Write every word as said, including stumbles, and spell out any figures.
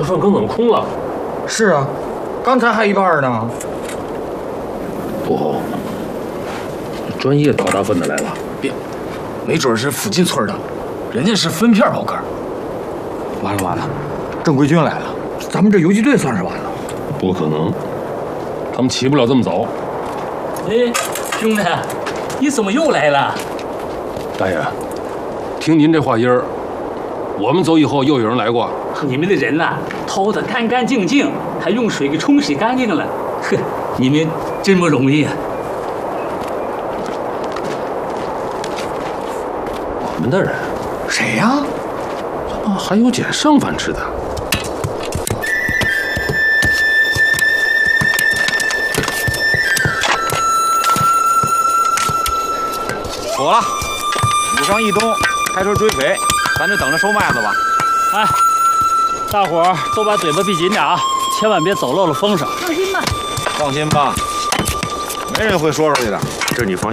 份更冷空了。 是啊，刚才还一半呢。 不，专业讨大粪的来了。 别，没准是附近村的，人家是分片报杆。 完了完了，正规军来了，咱们这游击队算是完了。 不可能，他们起不了这么早。 哎，兄弟，你怎么又来了？ 大爷，听您这话音儿，我们走以后又有人来过。 你们的人呐、啊，掏得干干净净，还用水给冲洗干净了。呵，你们真不容易啊！ 我们的人？ 谁呀？ 啊，还有捡剩饭吃的。 妥了，武上一东，开车追匪，咱就等着收麦子吧。 哎，大伙儿都把嘴巴闭紧点啊，千万别走漏了风声。放心吧， 放心吧，没人会说出去的。 这你放。